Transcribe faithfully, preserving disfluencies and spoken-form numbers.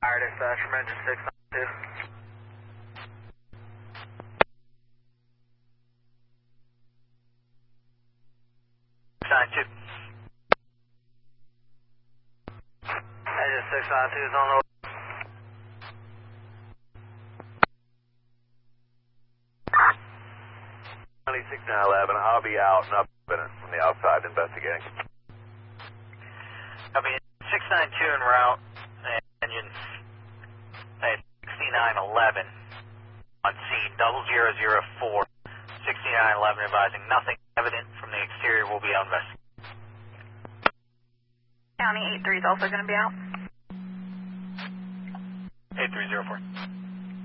Fire dispatch from engine six nine two. nine two. Engine six nine two is on the way. six nine eleven, I'll be out and up from the outside investigating. I'll be six nine two en route, engine sixty-nine eleven on scene, double zero zero four, sixty-nine eleven advising nothing evident from the exterior will be out investigating. County eight three is also going to be out. eight three zero four.